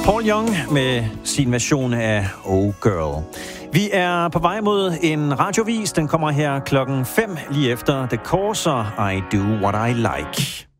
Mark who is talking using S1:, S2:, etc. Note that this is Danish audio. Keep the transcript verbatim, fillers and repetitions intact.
S1: Paul Young med sin version af Oh Girl. Vi er på vej mod en radiovis. Den kommer her klokken fem lige efter The Corrs og I Do What I Like.